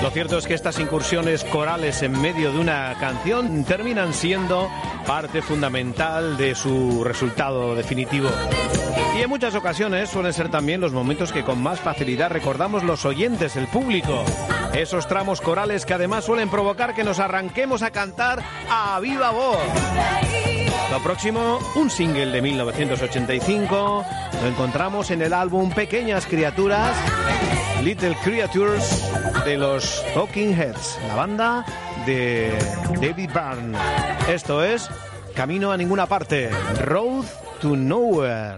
Lo cierto es que estas incursiones corales en medio de una canción terminan siendo parte fundamental de su resultado definitivo. Y en muchas ocasiones suelen ser también los momentos que con más facilidad recordamos los oyentes, el público. Esos tramos corales que además suelen provocar que nos arranquemos a cantar a viva voz. Lo próximo, un single de 1985, lo encontramos en el álbum Pequeñas Criaturas, Little Creatures, de los Talking Heads, la banda de David Byrne. Esto es Camino a Ninguna Parte, Road to Nowhere.